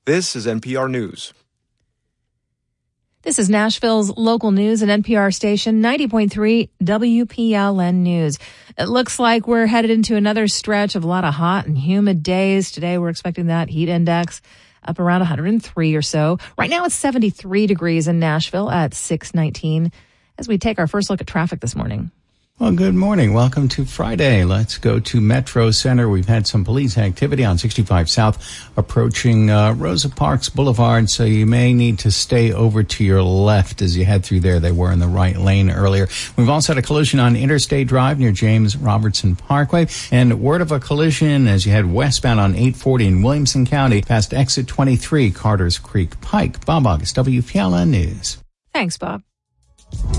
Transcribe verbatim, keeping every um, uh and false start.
This is N P R News. This is Nashville's local news and N P R station ninety point three W P L N News. It looks like we're headed into another stretch of a lot of hot and humid days. Today we're expecting that heat index up around one hundred three or so. Right now it's seventy-three degrees in Nashville at six nineteen as we take our first look at traffic this morning. Well, good morning. Welcome to Friday. Let's go to Metro Center. We've had some police activity on sixty-five South approaching uh, Rosa Parks Boulevard, so you may need to stay over to your left as you head through there. They were in the right lane earlier. We've also had a collision on Interstate Drive near James Robertson Parkway, and word of a collision as you head westbound on eight forty in Williamson County past exit twenty-three, Carters Creek Pike. Bob August, W P L N News. Thanks, Bob.